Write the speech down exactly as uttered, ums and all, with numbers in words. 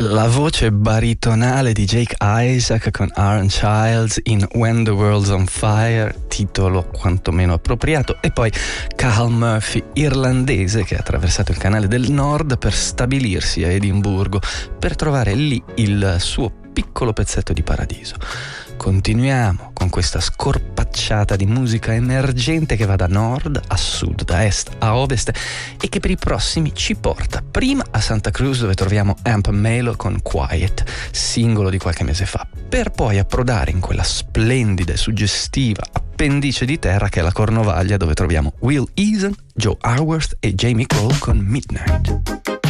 La voce baritonale di Jake Isaac con Aaron Childs in When the World's on Fire, titolo quantomeno appropriato, e poi Cal Murphy, irlandese, che ha attraversato il canale del Nord per stabilirsi a Edimburgo, per trovare lì il suo piccolo pezzetto di paradiso. Continuiamo con questa scorpacciata di musica emergente che va da nord a sud, da est a ovest, e che per i prossimi ci porta prima a Santa Cruz, dove troviamo Amp Melo con Quiet, singolo di qualche mese fa, per poi approdare in quella splendida e suggestiva appendice di terra che è la Cornovaglia, dove troviamo Will Eason, Joe Howarth e Jamie Cole con Midnight.